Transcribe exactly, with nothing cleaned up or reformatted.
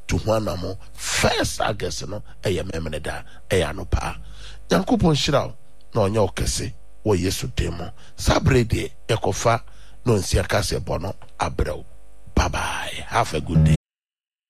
to Huanamo, first August, no, a yamemeda, a yanopa. Yankupon shirao, no nyokese, wo yesu demo. Sabre de, ekofa, no nsiakase bono, abreu. Bye bye. Have a good day.